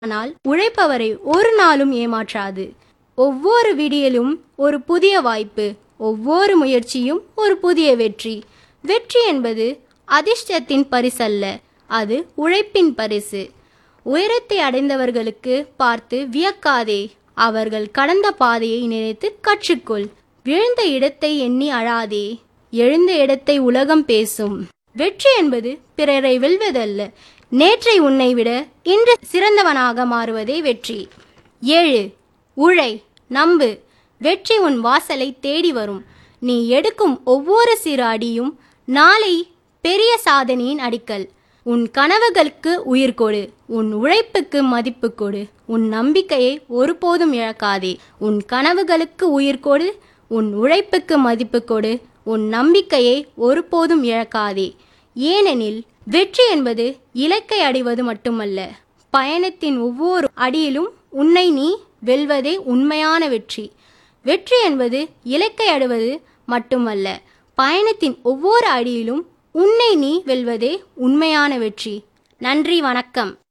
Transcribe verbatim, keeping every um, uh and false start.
ஆனால் உழைப்பவரை ஒரு நாளும் ஏமாற்றாது. ஒவ்வொரு விடியலும் ஒரு புதிய வாய்ப்பு, ஒவ்வொரு முயற்சியும் ஒரு புதிய வெற்றி. வெற்றி என்பது அதிர்ஷ்டத்தின் பரிசல்ல, அது உழைப்பின் பரிசு. உயரத்தை அடைந்தவர்களுக்கு பார்த்து வியக்காதே, அவர்கள் கடந்த பாதையை நினைத்து கற்றுக்கொள். விழுந்த இடத்தை எண்ணி அழாதே, எழுந்த இடத்தை உலகம் பேசும். வெற்றி என்பது பிறரை வெல்வதல்ல, நேற்றை உன்னை விட இன்று சிறந்தவனாக மாறுவதே வெற்றி. ஏழு. உழை, நம்பு, வெற்றி உன் வாசலை தேடி வரும். நீ எடுக்கும் ஒவ்வொரு சிறு அடியும் நாளை பெரிய சாதனையின் அடிக்கல். உன் கனவுகளுக்கு உயிர் கொடு, உன் உழைப்புக்கு மதிப்பு கொடு, உன் நம்பிக்கையை ஒருபோதும் இழக்காதே. உன் கனவுகளுக்கு உயிர் கொடு, உன் உழைப்புக்கு மதிப்பு கொடு, உன் நம்பிக்கையை ஒருபோதும் இழக்காதே. ஏனெனில் வெற்றி என்பது இலக்கை அடைவது மட்டுமல்ல, பயணத்தின் ஒவ்வொரு அடியிலும் உன்னை நீ வெல்வதே உண்மையான வெற்றி. வெற்றி என்பது இலக்கை அடைவது மட்டுமல்ல, பயணத்தின் ஒவ்வொரு அடியிலும் உன்னை நீ வெல்வதே உண்மையான வெற்றி. நன்றி, வணக்கம்.